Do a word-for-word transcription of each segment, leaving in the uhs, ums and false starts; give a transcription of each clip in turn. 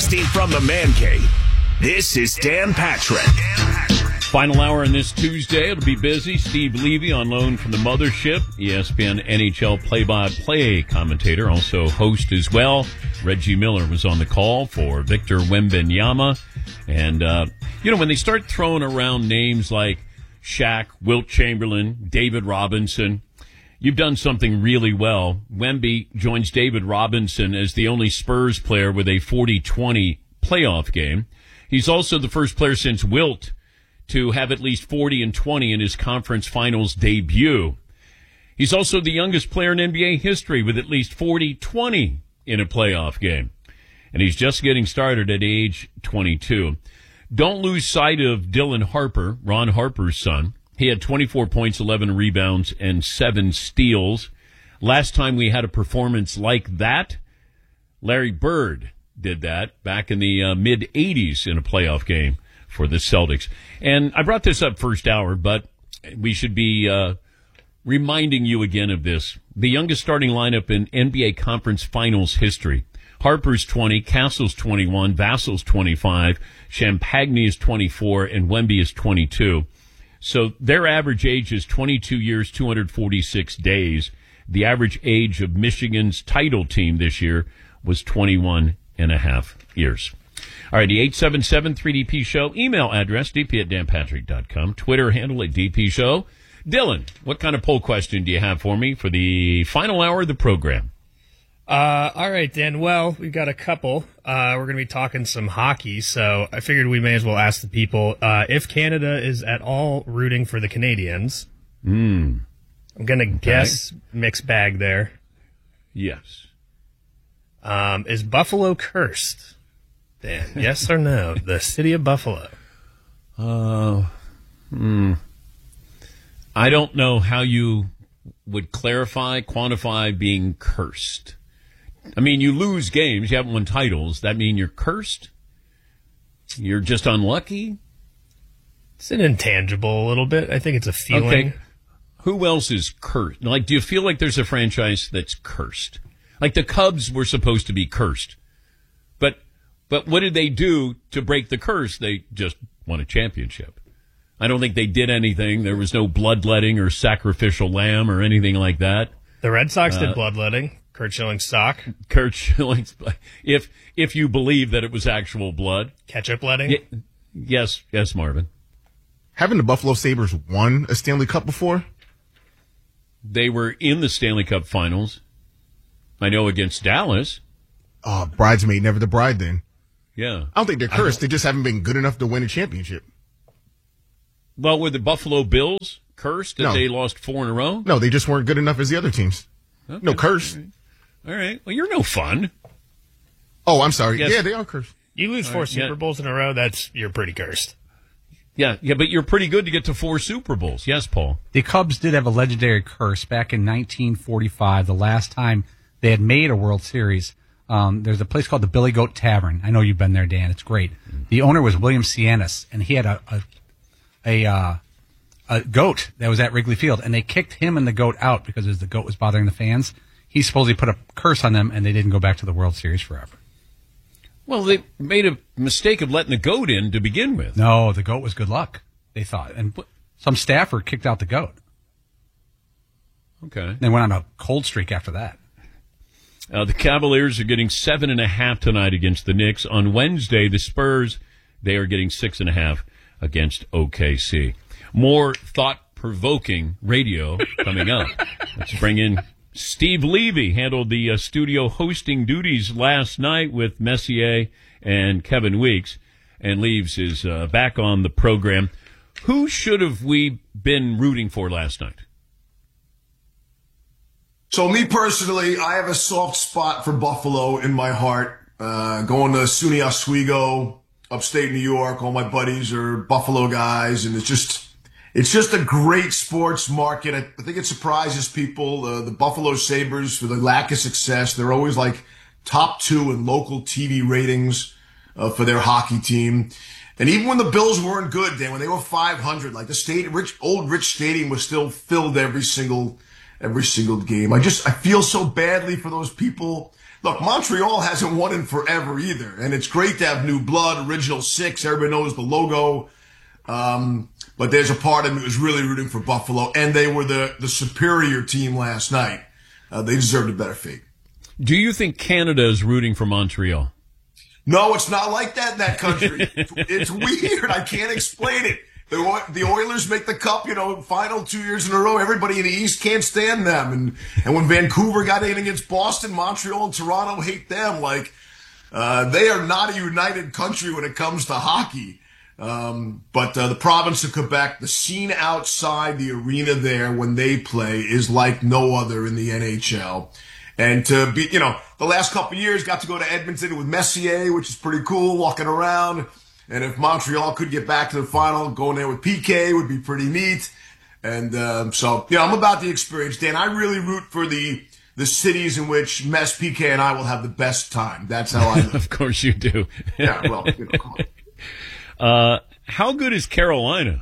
Broadcasting from the Man Cave, this is Dan Patrick. Final hour on this Tuesday. It'll be busy. Steve Levy on loan from the mothership. E S P N N H L play-by-play commentator, also host as well. Reggie Miller was on the call for Victor Wembanyama. And, uh, you know, when they start throwing around names like Shaq, Wilt Chamberlain, David Robinson, you've done something really well. Wemby joins David Robinson as the only Spurs player with a forty twenty playoff game. He's also the first player since Wilt to have at least forty and twenty in his conference finals debut. He's also the youngest player in N B A history with at least forty twenty in a playoff game. And he's just getting started at age twenty-two. Don't lose sight of Dylan Harper, Ron Harper's son. He had twenty-four points, eleven rebounds, and seven steals. Last time we had a performance like that, Larry Bird did that back in the uh, mid-eighties in a playoff game for the Celtics. And I brought this up first hour, but we should be uh, reminding you again of this. The youngest starting lineup in N B A Conference Finals history. Harper's twenty, Castle's twenty-one, Vassal's twenty-five, Champagny is twenty-four, and Wemby is twenty-two. So their average age is twenty-two years, two hundred forty-six days. The average age of Michigan's title team this year was twenty-one and a half years. All right, the eight seven seven three D P Show. Email address, d p at dan patrick dot com. Twitter handle at D P Show. Dylan, what kind of poll question do you have for me for the final hour of the program? Uh, all right, Dan. Well, we've got a couple. Uh, we're going to be talking some hockey, so I figured we may as well ask the people uh, if Canada is at all rooting for the Canadians. Mm. I'm going to Okay. guess mixed bag there. Yes. Um, is Buffalo cursed? Dan, yes or no? The city of Buffalo. Uh, hmm. I don't know how you would clarify, quantify being cursed. I mean, you lose games, you haven't won titles. That mean you're cursed? You're just unlucky? It's an intangible a little bit. I think it's a feeling. Okay. Who else is cursed? Like, do you feel like there's a franchise that's cursed? Like the Cubs were supposed to be cursed. But but what did they do to break the curse? They just won a championship. I don't think they did anything. There was no bloodletting or sacrificial lamb or anything like that. The Red Sox Uh, did bloodletting. Kurt Schilling's sock. Kurt Schilling's, if if you believe that it was actual blood. Ketchup letting. Y- yes, yes, Marvin. Haven't the Buffalo Sabres won a Stanley Cup before? They were in the Stanley Cup Finals. I know against Dallas. Oh, bridesmaid, never the bride then. Yeah. I don't think they're cursed. They just haven't been good enough to win a championship. Well, were the Buffalo Bills cursed that No. they lost four in a row? No, they just weren't good enough as the other teams. Okay. No curse. All right. All right. Well, you're no fun. Oh, I'm sorry. Yes. Yeah, they are cursed. You lose four right, Super yeah. Bowls in a row, that's you're pretty cursed. Yeah, yeah, but you're pretty good to get to four Super Bowls. Yes, Paul. The Cubs did have a legendary curse back in nineteen forty-five, the last time they had made a World Series. Um, there's a place called the Billy Goat Tavern. I know you've been there, Dan. It's great. The owner was William Cianis, and he had a a a, uh, a goat that was at Wrigley Field, and they kicked him and the goat out because the goat was bothering the fans. He supposedly put a curse on them, and they didn't go back to the World Series forever. Well, they made a mistake of letting the goat in to begin with. No, the goat was good luck, they thought. And some staffer kicked out the goat. Okay. They went on a cold streak after that. Uh, the Cavaliers are getting seven and a half tonight against the Knicks. On Wednesday, the Spurs, they are getting six and a half against O K C. More thought-provoking radio coming up. Let's bring in Steve Levy. Handled the uh, studio hosting duties last night with Messier and Kevin Weeks, and Leaves is uh, back on the program. Who should have we been rooting for last night? So me personally, I have a soft spot for Buffalo in my heart. Uh, going to SUNY Oswego, upstate New York, all my buddies are Buffalo guys, and it's just, it's just a great sports market. I, I think it surprises people. Uh, the Buffalo Sabres, for the lack of success, they're always like top two in local T V ratings uh, for their hockey team. And even when the Bills weren't good, Dan, when they were five hundred, like the state, rich, old rich stadium was still filled every single every single game. I just, I feel so badly for those people look, Montreal hasn't won in forever either. And it's great to have new blood, original six. Everybody knows the logo. Um, but there's a part of me who's really rooting for Buffalo. And they were the, the superior team last night. Uh, they deserved a better fate. Do you think Canada is rooting for Montreal? No, it's not like that in that country. It's weird. I can't explain it. The, the Oilers make the cup, you know, final two years in a row. Everybody in the East can't stand them. And, and when Vancouver got in against Boston, Montreal and Toronto hate them. Like, uh, they are not a united country when it comes to hockey. Um, but, uh, the province of Quebec, the scene outside the arena there when they play is like no other in the N H L. And to be, you know, the last couple of years got to go to Edmonton with Messier, which is pretty cool, walking around. And if Montreal could get back to the final, going there with P K would be pretty neat. And um, so, you know, I'm about the experience, Dan. I really root for the the cities in which Mess, P K, and I will have the best time. That's how I live. Of course you do. Yeah, well, you know, come on. Uh, how good is Carolina?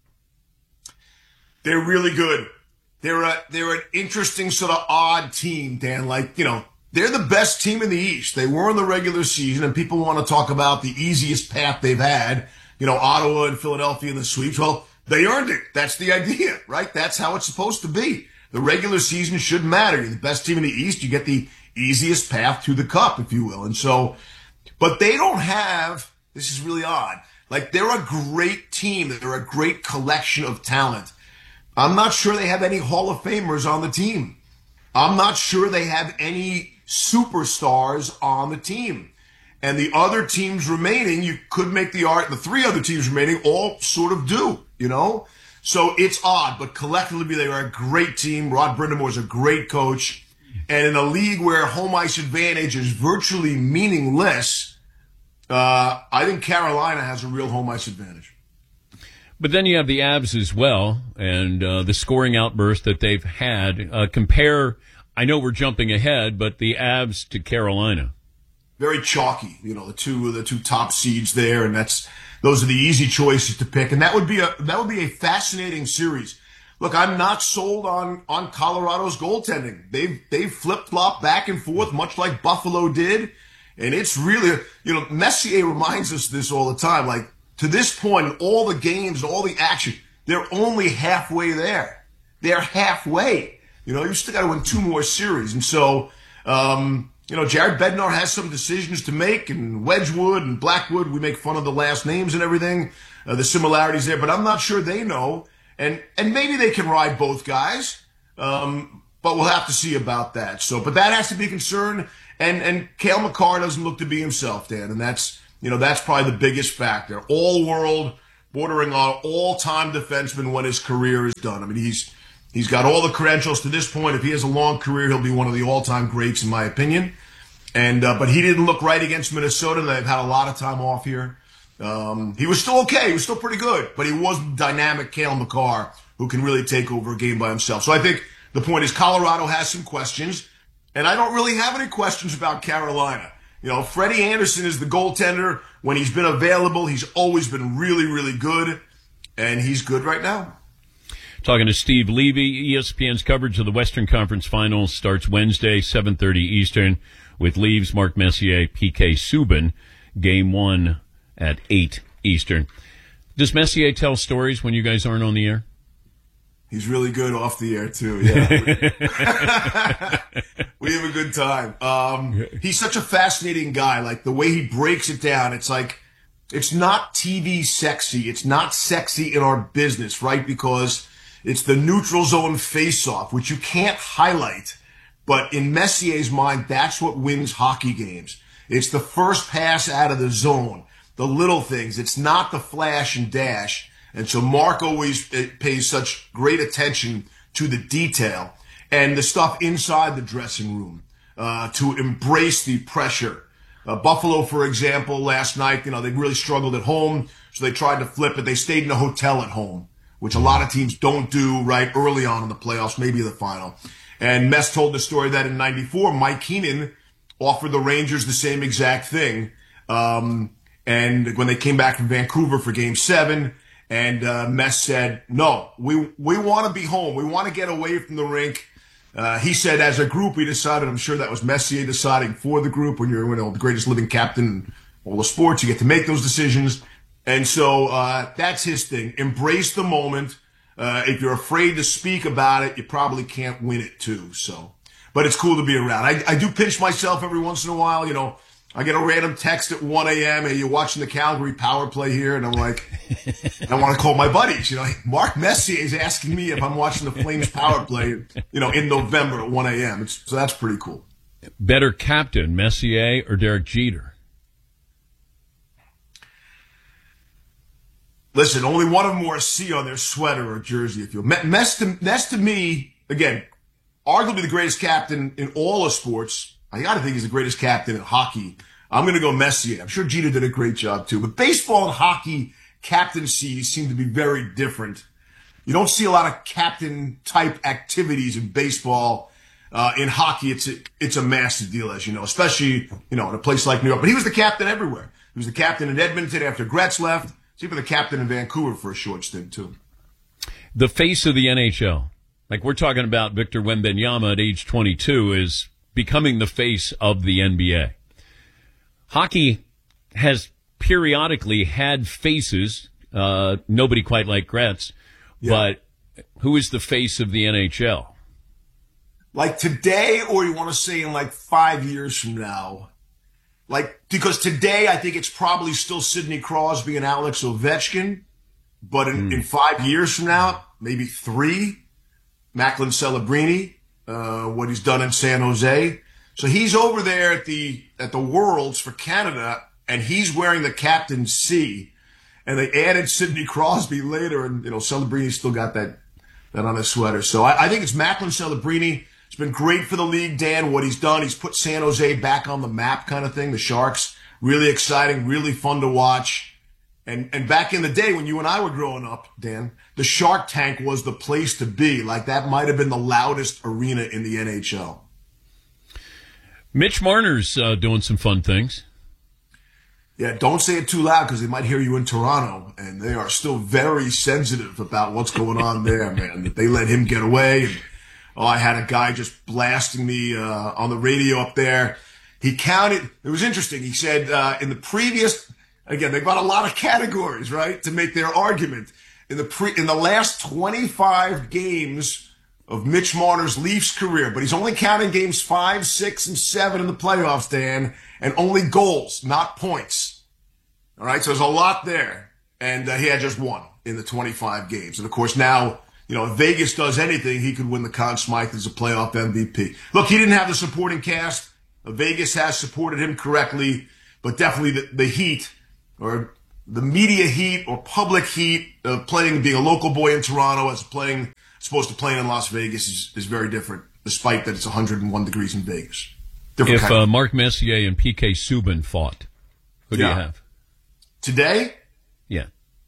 They're really good. They're a, they're an interesting sort of odd team, Dan. Like, you know, they're the best team in the East. They were in the regular season, and people want to talk about the easiest path they've had. You know, Ottawa and Philadelphia in the sweeps. Well, they earned it. That's the idea, right? That's how it's supposed to be. The regular season should matter. You're the best team in the East. You get the easiest path to the cup, if you will. And so, but they don't have, this is really odd. Like, they're a great team. They're a great collection of talent. I'm not sure they have any Hall of Famers on the team. I'm not sure they have any superstars on the team. And the other teams remaining, you could make the art, the three other teams remaining all sort of do, you know? So it's odd, but collectively they are a great team. Rod Brind'Amour is a great coach. And in a league where home ice advantage is virtually meaningless, uh, I think Carolina has a real home ice advantage. But then you have the Avs as well, and uh, the scoring outburst that they've had. Uh, compare, I know we're jumping ahead, but the Avs to Carolina. Very chalky, you know, the two the two top seeds there, and that's those are the easy choices to pick, and that would be a that would be a fascinating series. Look, I'm not sold on on Colorado's goaltending. They've they've flip flop back and forth, much like Buffalo did, and it's really, you know, Messier reminds us this all the time. Like, to this point, in all the games and all the action, they're only halfway there. They're halfway. You know, you still got to win two more series. And so, um, you know, Jared Bednar has some decisions to make, and Wedgwood and Blackwood, we make fun of the last names and everything, uh, the similarities there, but I'm not sure they know. And, and maybe they can ride both guys. Um, but we'll have to see about that. So, but that has to be a concern. And, and Cale Makar doesn't look to be himself, Dan. And that's, you know, that's probably the biggest factor. All-world, bordering on all-time defenseman when his career is done. I mean, he's he's got all the credentials to this point. If he has a long career, he'll be one of the all-time greats, in my opinion. And uh, but he didn't look right against Minnesota. They've had a lot of time off here. Um, he was still okay. He was still pretty good. But he wasn't dynamic Cale Makar, who can really take over a game by himself. So I think the point is Colorado has some questions. And I don't really have any questions about Carolina. You know, Freddie Anderson is the goaltender. When he's been available, he's always been really, really good. And he's good right now. Talking to Steve Levy, E S P N's coverage of the Western Conference Finals starts Wednesday, seven thirty Eastern, with Leaves, Mark Messier, P K Subban. Game one at eight Eastern. Does Messier tell stories when you guys aren't on the air? He's really good off the air, too. Yeah. We have a good time. Um, he's such a fascinating guy. Like, the way he breaks it down, it's like, it's not T V sexy. It's not sexy in our business, right? Because it's the neutral zone face-off, which you can't highlight. But in Messier's mind, that's what wins hockey games. It's the first pass out of the zone, the little things. It's not the flash and dash. And so Mark always pays such great attention to the detail and the stuff inside the dressing room, uh, to embrace the pressure. Uh, Buffalo, for example, last night, you know, they really struggled at home, so they tried to flip it. They stayed in a hotel at home, which a lot of teams don't do right early on in the playoffs, maybe the final. And Mess told the story that in ninety-four, Mike Keenan offered the Rangers the same exact thing. Um, and when they came back from Vancouver for game seven, and uh, Mess said, no, we we want to be home. We want to get away from the rink. Uh, he said, as a group, we decided, I'm sure that was Messier deciding for the group. When you're, you know, the greatest living captain in all the sports, you get to make those decisions. And so uh, that's his thing. Embrace the moment. Uh, if you're afraid to speak about it, you probably can't win it too. So, but it's cool to be around. I, I do pinch myself every once in a while. You know, I get a random text at one a.m. Hey, you're watching the Calgary power play here, and I'm like, I want to call my buddies. You know, Mark Messier is asking me if I'm watching the Flames power play. You know, in November at one a.m. It's, so that's pretty cool. Better captain, Messier or Derek Jeter? Listen, only one of them wore a C on their sweater or jersey. If you Mess to, Mess to me, again, arguably the greatest captain in all of sports. I got to think he's the greatest captain in hockey. I'm going to go Messier. I'm sure Jeter did a great job too. But baseball and hockey captaincies seem to be very different. You don't see a lot of captain type activities in baseball. Uh, in hockey, it's a, it's a massive deal, as you know, especially, you know, in a place like New York. But he was the captain everywhere. He was the captain in Edmonton after Gretz left. He's even the captain in Vancouver for a short stint, too. The face of the N H L, like we're talking about Victor Wembanyama at age twenty-two, is becoming the face of the N B A. Hockey has periodically had faces, uh, nobody quite like Gretz, yeah. But who is the face of the N H L? Like today, or you want to say in like five years from now? Like, because today I think it's probably still Sidney Crosby and Alex Ovechkin, but in, mm. in five years from now, maybe three, Macklin Celebrini, uh, what he's done in San Jose. So he's over there at the at the Worlds for Canada, and he's wearing the captain C, and they added Sidney Crosby later, and you know Celebrini still got that that on his sweater. So I, I think it's Macklin Celebrini. It's been great for the league, Dan, what he's done. He's put San Jose back on the map kind of thing, the Sharks. Really exciting, really fun to watch. And and back in the day when you and I were growing up, Dan, the Shark Tank was the place to be. Like that might have been the loudest arena in the N H L. Mitch Marner's uh, doing some fun things. Yeah, don't say it too loud because they might hear you in Toronto. And they are still very sensitive about what's going on there, man. That they let him get away. And, oh, I had a guy just blasting me uh, on the radio up there. He counted. It was interesting. He said uh, in the previous, again, they've got a lot of categories, right, to make their argument. In the pre, in the last twenty-five games of Mitch Marner's Leafs career, but he's only counting games five, six, and seven in the playoffs, Dan, and only goals, not points. All right, so there's a lot there. And uh, he had just one in the twenty-five games. And, of course, now, you know, if Vegas does anything, he could win the Conn Smythe as a playoff M V P. Look, he didn't have the supporting cast. Vegas has supported him correctly, but definitely the, the heat or the media heat or public heat of playing, being a local boy in Toronto as playing, supposed to play in Las Vegas is, is very different, despite that it's one hundred one degrees in Vegas. Different if uh, Mark Messier and P K Subban fought, who do yeah. you have? Today? Yeah.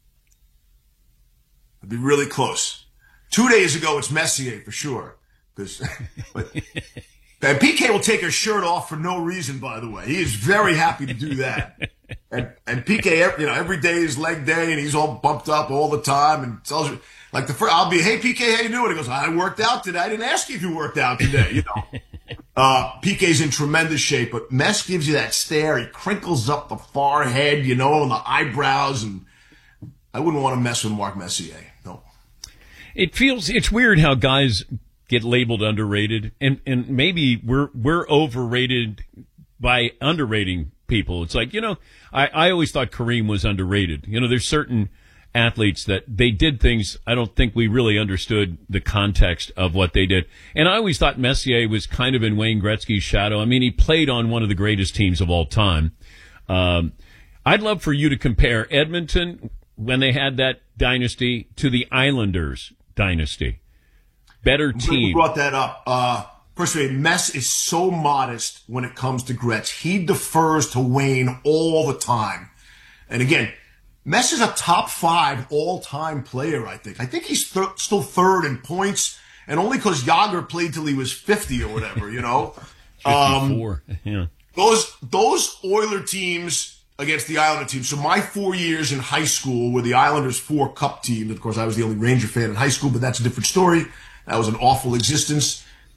It'd be really close. Two days ago, it's Messier for sure. Because and P K will take his shirt off for no reason, by the way. He is very happy to do that. And and P K, you know, every day is leg day, and he's all bumped up all the time, and tells you like the first. I'll be, hey P K, how you doing? He goes, I worked out today. I didn't ask you if you worked out today. You know, uh, P K's in tremendous shape, but Mess gives you that stare. He crinkles up the forehead, you know, and the eyebrows, and I wouldn't want to mess with Mark Messier. No. It feels it's weird how guys get labeled underrated, and and maybe we're we're overrated by underrating people. It's like, you know, I, I always thought Kareem was underrated. You know, there's certain athletes that they did things I don't think we really understood the context of what they did. And I always thought Messier was kind of in Wayne Gretzky's shadow. I mean, he played on one of the greatest teams of all time. Um, I'd love for you to compare Edmonton when they had that dynasty to the Islanders dynasty. Better team. You brought that up. Uh, first of all, Mess is so modest when it comes to Gretz. He defers to Wayne all the time. And again, Mess is a top five all-time player, I think. I think he's th- still third in points, and only because Yager played till he was fifty or whatever, you know? fifty-four, um, yeah. Those, those Oiler teams against the Islander team. So my four years in high school were the Islanders' four cup team. Of course, I was the only Ranger fan in high school, but that's a different story. That was an awful existence.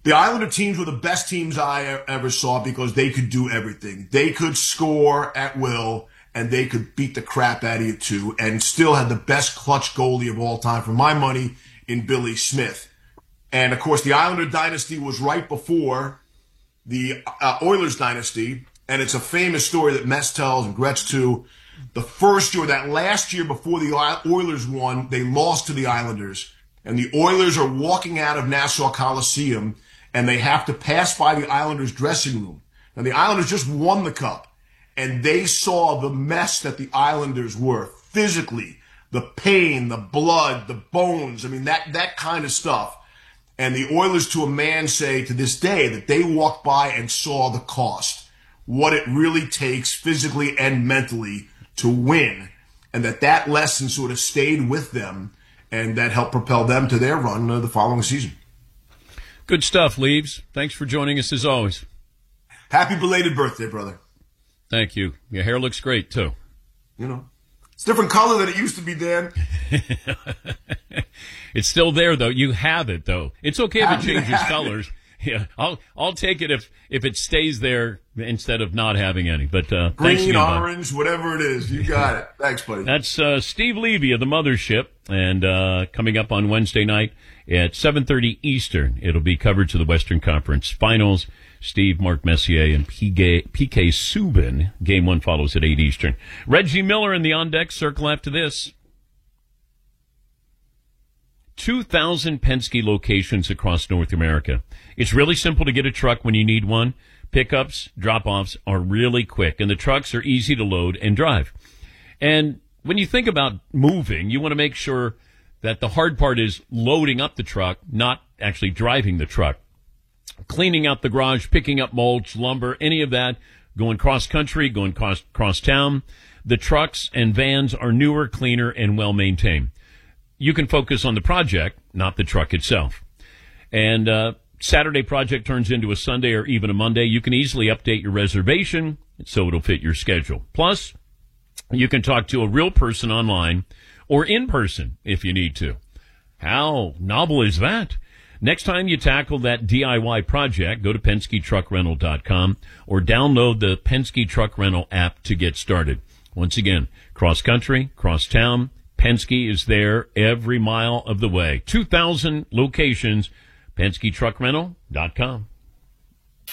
The Islander teams were the best teams I ever saw because they could do everything. They could score at will, and they could beat the crap out of you too, and still had the best clutch goalie of all time, for my money, in Billy Smith. And of course, the Islander dynasty was right before the uh, Oilers dynasty, and it's a famous story that Mess tells, and Gretz too. The first year, that last year before the Oilers won, they lost to the Islanders, and the Oilers are walking out of Nassau Coliseum, and they have to pass by the Islanders' dressing room. And the Islanders just won the cup, and they saw the mess that the Islanders were physically, the pain, the blood, the bones. I mean, that, that kind of stuff. And the Oilers, to a man, say to this day that they walked by and saw the cost, what it really takes physically and mentally to win, and that that lesson sort of stayed with them, and that helped propel them to their run uh, the following season. Good stuff, Leaves. Thanks for joining us as always. Happy belated birthday, brother. Thank you. Your hair looks great, too. You know, it's a different color than it used to be, Dan. It's still there, though. You have it, though. It's okay if it changes colors. Yeah, I'll I'll take it if if it stays there instead of not having any. But uh, green, thanks again, orange, Bob. Whatever it is, you got it. Thanks, buddy. That's uh, Steve Levy of the Mothership, and uh, coming up on Wednesday night at seven thirty Eastern, it'll be coverage of the Western Conference Finals. Steve, Mark Messier, and P K Subban. Game one follows at eight Eastern. Reggie Miller in the on deck circle after this. two thousand Penske locations across North America. It's really simple to get a truck when you need one. Pickups, drop-offs are really quick, and the trucks are easy to load and drive. And when you think about moving, you want to make sure that the hard part is loading up the truck, not actually driving the truck. Cleaning out the garage, picking up mulch, lumber, any of that, going cross-country, going cross, cross-town. The trucks and vans are newer, cleaner, and well-maintained. You can focus on the project, not the truck itself. And uh, Saturday project turns into a Sunday or even a Monday. You can easily update your reservation so it'll fit your schedule. Plus, you can talk to a real person online or in person if you need to. How novel is that? Next time you tackle that D I Y project, go to Penske Truck Rental dot com or download the Penske Truck Rental app to get started. Once again, cross-country, cross-town, Penske is there every mile of the way. two thousand locations, Penske Truck Rental dot com.